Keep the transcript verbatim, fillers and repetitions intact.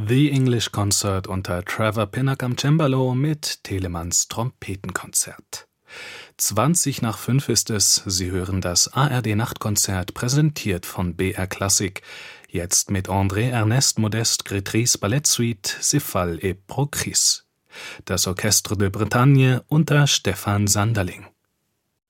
The English Concert unter Trevor Pinnock am Cembalo mit Telemanns Trompetenkonzert. zwanzig nach fünf ist es, Sie hören das A R D-Nachtkonzert, präsentiert von B R Klassik, jetzt mit André Ernest Modeste Grétrys Ballettsuite Cephale et Procris. Das Orchestre de Bretagne unter Stefan Sanderling.